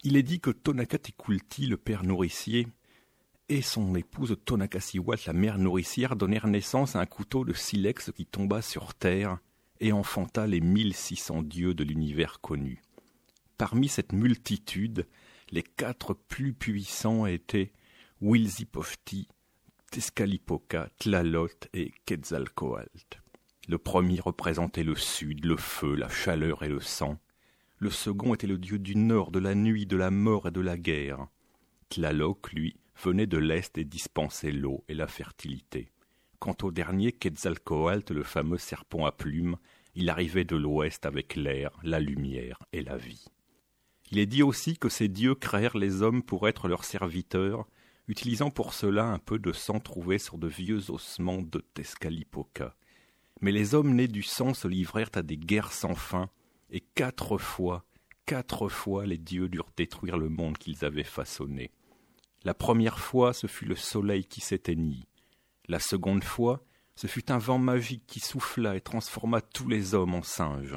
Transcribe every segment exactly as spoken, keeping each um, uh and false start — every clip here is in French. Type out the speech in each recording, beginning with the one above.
Il est dit que Tonakatekulti, le père nourricier, et son épouse Tonakasiwat, la mère nourricière, donnèrent naissance à un couteau de silex qui tomba sur terre et enfanta les mille six cents dieux de l'univers connu. Parmi cette multitude, les quatre plus puissants étaient Huitzilopochtli, Tezcatlipoca, Tlaloc et Quetzalcoatl. Le premier représentait le sud, le feu, la chaleur et le sang. Le second était le dieu du nord, de la nuit, de la mort et de la guerre. Tlaloc, lui, venait de l'est et dispensait l'eau et la fertilité. Quant au dernier, Quetzalcoatl, le fameux serpent à plumes, il arrivait de l'ouest avec l'air, la lumière et la vie. Il est dit aussi que ces dieux créèrent les hommes pour être leurs serviteurs, utilisant pour cela un peu de sang trouvé sur de vieux ossements de Tezcatlipoca. Mais les hommes nés du sang se livrèrent à des guerres sans fin, et quatre fois, quatre fois les dieux durent détruire le monde qu'ils avaient façonné. La première fois, ce fut le soleil qui s'éteignit. La seconde fois, ce fut un vent magique qui souffla et transforma tous les hommes en singes.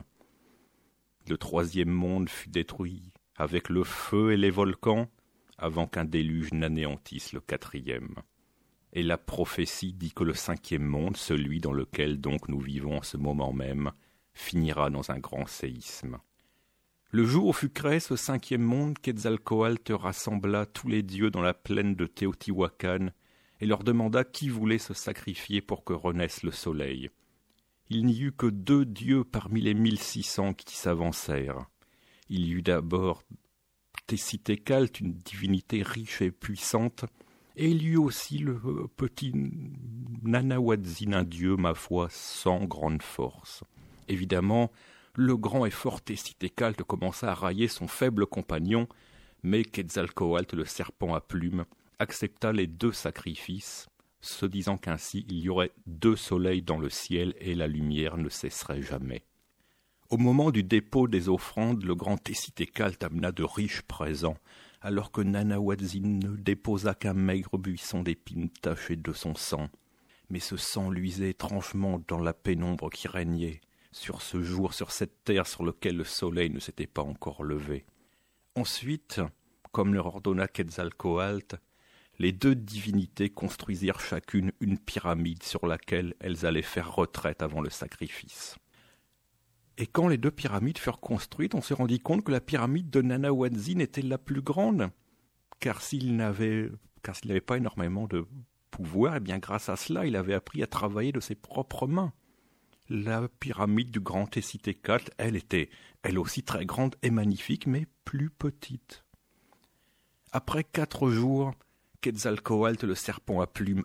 Le troisième monde fut détruit avec le feu et les volcans, avant qu'un déluge n'anéantisse le quatrième. Et la prophétie dit que le cinquième monde, celui dans lequel donc nous vivons en ce moment même, finira dans un grand séisme. Le jour où fut créé ce cinquième monde, Quetzalcoatl rassembla tous les dieux dans la plaine de Teotihuacan et leur demanda qui voulait se sacrifier pour que renaisse le soleil. Il n'y eut que deux dieux parmi les mille six cents qui s'avancèrent. Il y eut d'abord Tezcatlipoca, une divinité riche et puissante, et il y eut aussi le petit Nanahuatzin, un dieu, ma foi, sans grande force. Évidemment, le grand et fort Tezcatlipoca commença à railler son faible compagnon, mais Quetzalcoatl, le serpent à plumes, accepta les deux sacrifices, se disant qu'ainsi il y aurait deux soleils dans le ciel et la lumière ne cesserait jamais. Au moment du dépôt des offrandes, le grand Tezcatlipoca amena de riches présents, alors que Nanahuatzin ne déposa qu'un maigre buisson d'épines tachées de son sang. Mais ce sang luisait étrangement dans la pénombre qui régnait sur ce jour, sur cette terre sur laquelle le soleil ne s'était pas encore levé. Ensuite, comme leur ordonna Quetzalcoatl, les deux divinités construisirent chacune une pyramide sur laquelle elles allaient faire retraite avant le sacrifice. Et quand les deux pyramides furent construites, on se rendit compte que la pyramide de Nanahuatzin était la plus grande, car s'il n'avait, car s'il n'avait pas énormément de pouvoir, et bien grâce à cela, il avait appris à travailler de ses propres mains. La pyramide du grand Tezcatlipoca, elle était, elle aussi très grande et magnifique, mais plus petite. Après quatre jours, Quetzalcoatl, le serpent à plumes,